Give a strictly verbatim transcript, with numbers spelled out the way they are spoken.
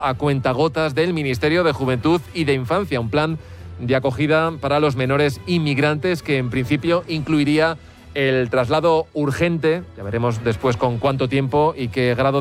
a cuentagotas del Ministerio de Juventud y de Infancia, un plan de acogida para los menores inmigrantes que en principio incluiría el traslado urgente, ya veremos después con cuánto tiempo y qué grado